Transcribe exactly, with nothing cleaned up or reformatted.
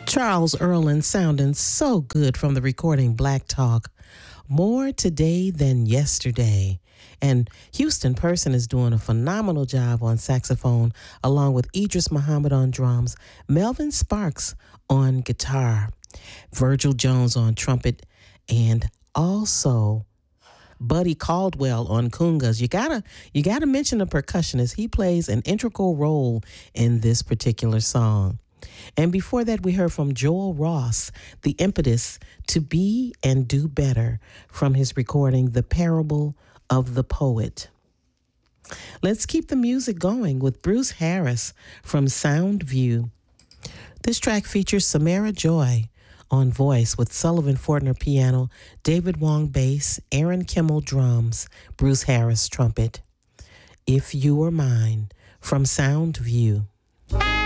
Charles Earland sounding so good from the recording Black Talk. More today than yesterday. And Houston Person is doing a phenomenal job on saxophone, along with Idris Muhammad on drums, Melvin Sparks on guitar, Virgil Jones on trumpet, and also Buddy Caldwell on congas. You gotta, you gotta mention the percussionist. He plays an integral role in this particular song. And before that, we heard from Joel Ross, the impetus to be and do better, from his recording, The Parable of the Poet. Let's keep the music going with Bruce Harris from Soundview. This track features Samara Joy on voice with Sullivan Fortner piano, David Wong bass, Aaron Kimmel drums, Bruce Harris trumpet. If You Were Mine from Soundview.